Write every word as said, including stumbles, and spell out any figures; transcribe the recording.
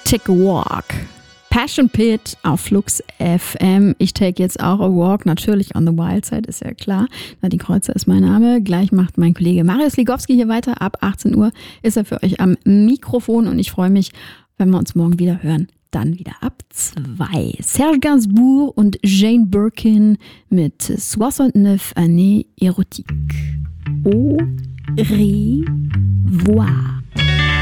Take a Walk. Passion Pit auf Flux F M. Ich take jetzt auch a walk, natürlich on the wild side, ist ja klar. Nadine Kreuzer ist mein Name. Gleich macht mein Kollege Marius Ligowski hier weiter. Ab achtzehn Uhr ist er für euch am Mikrofon und ich freue mich, wenn wir uns morgen wieder hören. Dann wieder ab zwei. Serge Gainsbourg und Jane Birkin mit soixante-neuf années érotiques. Au revoir.